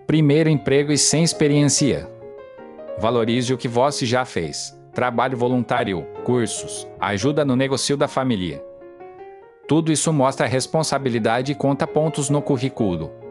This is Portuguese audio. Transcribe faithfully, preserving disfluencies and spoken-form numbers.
Primeiro emprego e sem experiência. Valorize o que você já fez. Trabalho voluntário, cursos, ajuda no negócio da família. Tudo isso mostra responsabilidade e conta pontos no currículo.